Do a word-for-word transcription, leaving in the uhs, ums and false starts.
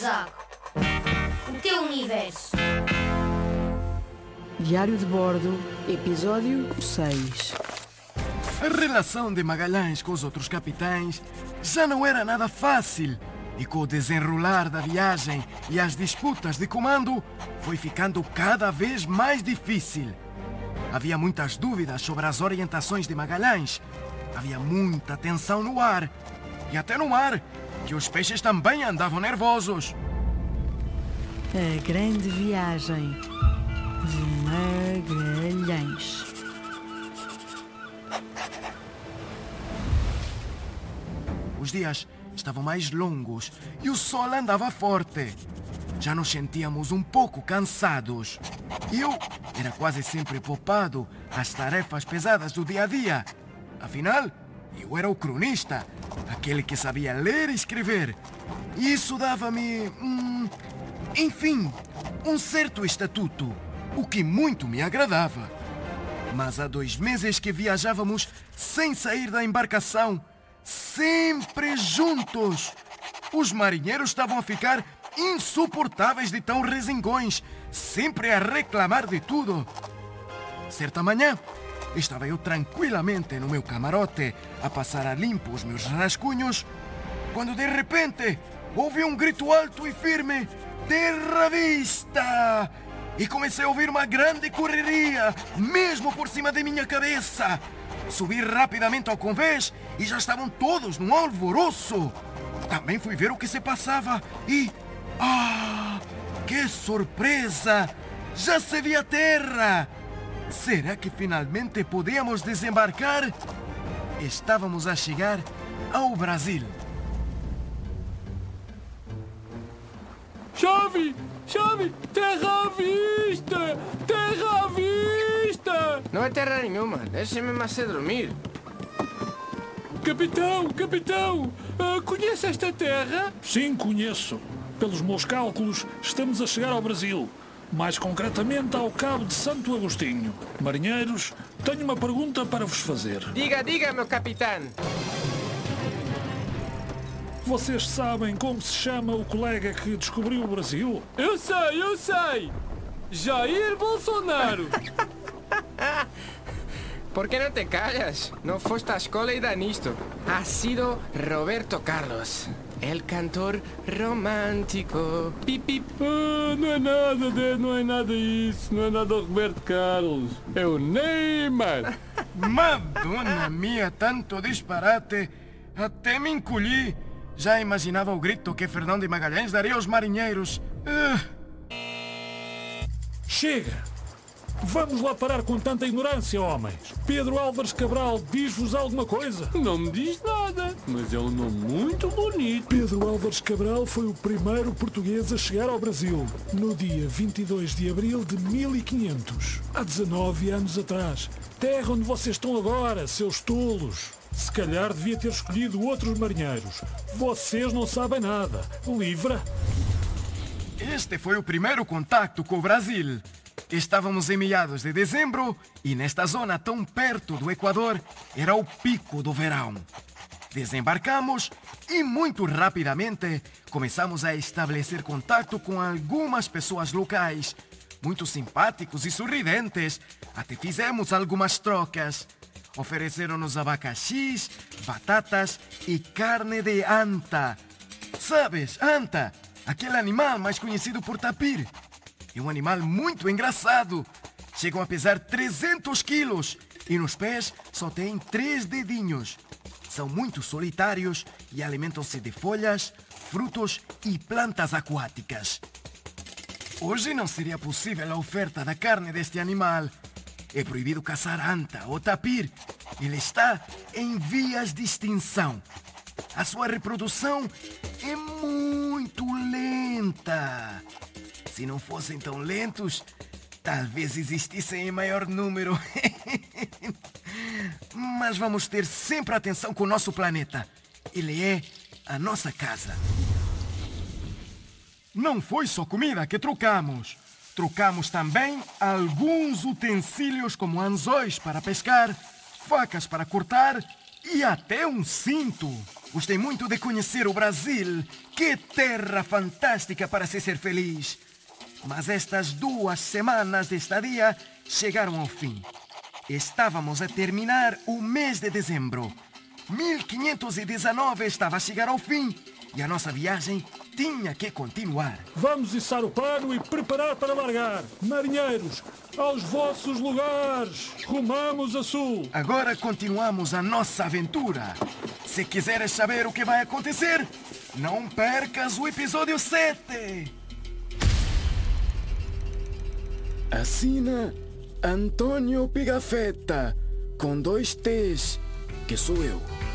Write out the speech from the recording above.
Zago. O teu universo. Diário de Bordo, episódio seis. A relação de Magalhães com os outros capitães já não era nada fácil. E com o desenrolar da viagem e as disputas de comando, foi ficando cada vez mais difícil. Havia muitas dúvidas sobre as orientações de Magalhães. Havia muita tensão no ar. E até no mar, que os peixes também andavam nervosos. A grande viagem de Magalhães. Os dias estavam mais longos e o sol andava forte. Já nos sentíamos um pouco cansados. Eu era quase sempre poupado às tarefas pesadas do dia a dia. Afinal, eu era o cronista, aquele que sabia ler e escrever. E isso dava-me, hum, enfim, um certo estatuto, o que muito me agradava. Mas há dois meses que viajávamos sem sair da embarcação, sempre juntos. Os marinheiros estavam a ficar insuportáveis de tão resingões, sempre a reclamar de tudo. Certa manhã, estava eu tranquilamente no meu camarote a passar a limpo os meus rascunhos, quando de repente ouvi um grito alto e firme: "Terra vista!" E comecei a ouvir uma grande correria, mesmo por cima de minha cabeça. Subi rapidamente ao convés e já estavam todos num alvoroço. Também fui ver o que se passava e... Ah! Que surpresa! Já se via terra! Será que finalmente podíamos desembarcar? Estávamos a chegar ao Brasil. Chove! Chove! Terra à vista! Terra à vista! Não é terra nenhuma, deixem-me mais a dormir. Capitão, capitão! Uh, conhece esta terra? Sim, conheço. Pelos meus cálculos, estamos a chegar ao Brasil. Mais concretamente ao Cabo de Santo Agostinho. Marinheiros, tenho uma pergunta para vos fazer. Diga, diga, meu capitão. Vocês sabem como se chama o colega que descobriu o Brasil? Eu sei, eu sei! Jair Bolsonaro! ¿Por qué no te callas? No foste à escola e dá nisto. Ha sido Roberto Carlos, el cantor romântico. Pip, pip. Ah, não é nada, de, não é nada isso, não é nada Roberto Carlos. É o Neymar. Madonna mia, tanto disparate. Até me encolhi. Já imaginava o grito que Fernão de Magalhães daria aos marinheiros. Uh. Chega! Vamos lá parar com tanta ignorância, homens. Pedro Álvares Cabral diz-vos alguma coisa? Não me diz nada, mas é um nome muito bonito. Pedro Álvares Cabral foi o primeiro português a chegar ao Brasil, no dia vinte e dois de abril de mil e quinhentos, há dezanove anos atrás. Terra onde vocês estão agora, seus tolos. Se calhar devia ter escolhido outros marinheiros. Vocês não sabem nada. Livra! Este foi o primeiro contacto com o Brasil. Estávamos em meados de dezembro e nesta zona tão perto do Equador era o pico do verão. Desembarcamos e muito rapidamente começamos a estabelecer contato com algumas pessoas locais, muito simpáticos e sorridentes. Até fizemos algumas trocas. Ofereceram-nos abacaxis, batatas e carne de anta. Sabes, anta, aquele animal mais conhecido por tapir. É um animal muito engraçado. Chegam a pesar trezentos quilos e nos pés só têm três dedinhos. São muito solitários e alimentam-se de folhas, frutos e plantas aquáticas. Hoje não seria possível a oferta da carne deste animal. É proibido caçar anta ou tapir. Ele está em vias de extinção. A sua reprodução é muito lenta. Se não fossem tão lentos, talvez existissem em maior número. Mas vamos ter sempre atenção com o nosso planeta. Ele é a nossa casa. Não foi só comida que trocamos. Trocamos também alguns utensílios como anzóis para pescar, facas para cortar e até um cinto. Gostei muito de conhecer o Brasil. Que terra fantástica para se ser feliz. Mas estas duas semanas de estadia chegaram ao fim. Estávamos a terminar o mês de dezembro. mil quinhentos e dezenove estava a chegar ao fim e a nossa viagem tinha que continuar. Vamos içar o pano e preparar para largar. Marinheiros, aos vossos lugares. Rumamos a sul. Agora continuamos a nossa aventura. Se quiseres saber o que vai acontecer, não percas o episódio sete. Assina Antônio Pigafetta, com dois T's, que sou eu.